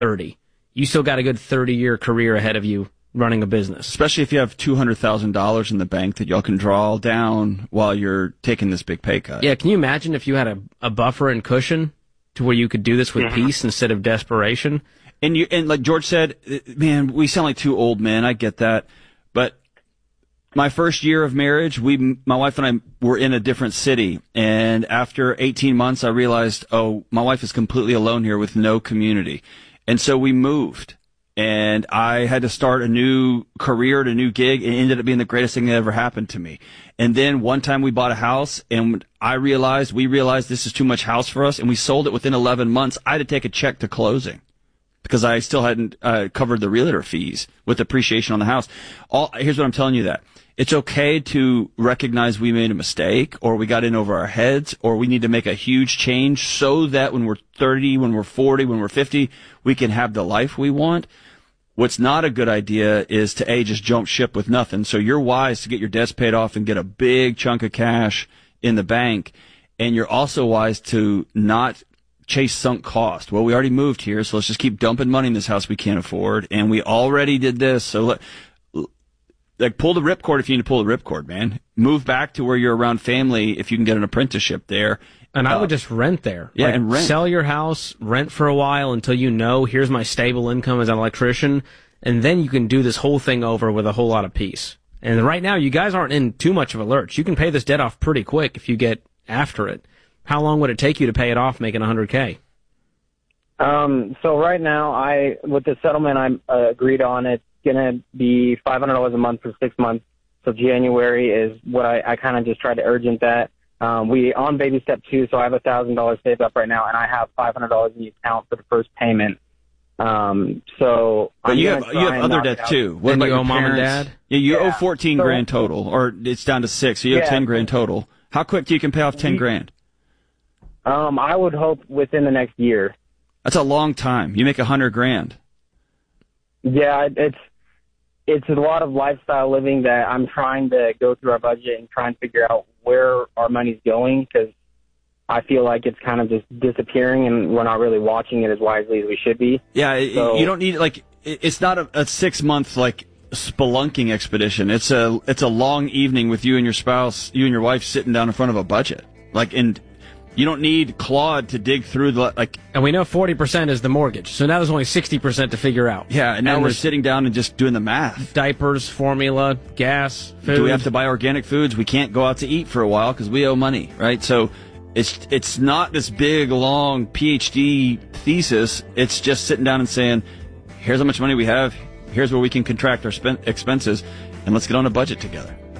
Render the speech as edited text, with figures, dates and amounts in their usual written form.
30. You still got a good 30-year career ahead of you running a business. Especially if you have $200,000 in the bank that y'all can draw down while you're taking this big pay cut. Yeah, can you imagine if you had a buffer and cushion to where you could do this with peace instead of desperation? And like George said, man, we sound like two old men. I get that. But my first year of marriage, my wife and I were in a different city. And after 18 months, I realized, my wife is completely alone here with no community. And so we moved. And I had to start a new career at a new gig. It ended up being the greatest thing that ever happened to me. And then one time we bought a house, and we realized this is too much house for us, and we sold it within 11 months. I had to take a check to closing, because I still hadn't covered the realtor fees with appreciation on the house. Here's what I'm telling you that. It's okay to recognize we made a mistake, or we got in over our heads, or we need to make a huge change so that when we're 30, when we're 40, when we're 50, we can have the life we want. What's not a good idea is to, just jump ship with nothing. So you're wise to get your debts paid off and get a big chunk of cash in the bank, and you're also wise to not chase sunk cost. Well, we already moved here, so let's just keep dumping money in this house we can't afford, and we already did this, so pull the ripcord if you need to pull the ripcord, man. Move back to where you're around family if you can get an apprenticeship there. And I would just rent there. Yeah, and rent. Sell your house, rent for a while until here's my stable income as an electrician, and then you can do this whole thing over with a whole lot of peace. And right now, you guys aren't in too much of a lurch. You can pay this debt off pretty quick if you get after it. How long would it take you to pay it off making $100K? So right now, with the settlement I'm agreed on, it's going to be $500 a month for 6 months. So January is what I kind of just tried to urgent that. We on baby step 2, so I have $1,000 saved up right now, and I have $500 in the account for the first payment. But you have other debt too. What about you your owe mom and parents? dad? Yeah, you owe 14 grand total, or it's down to 6, so you owe 10 grand total. How quick do you can pay off 10 grand? I would hope within the next year. That's a long time. You make 100 grand. Yeah, it's a lot of lifestyle living that I'm trying to go through our budget and try and figure out where our money's going, because I feel like it's kind of just disappearing and we're not really watching it as wisely as we should be. Yeah, you don't need, it's not a 6 month, spelunking expedition. It's a long evening with you and your spouse, you and your wife sitting down in front of a budget. And you don't need Claude to dig through And we know 40% is the mortgage, so now there's only 60% to figure out. Yeah, and now we're sitting down and just doing the math. Diapers, formula, gas, food. Do we have to buy organic foods? We can't go out to eat for a while because we owe money, right? So it's not this big, long PhD thesis. It's just sitting down and saying, here's how much money we have, here's where we can contract our expenses, and let's get on a budget together.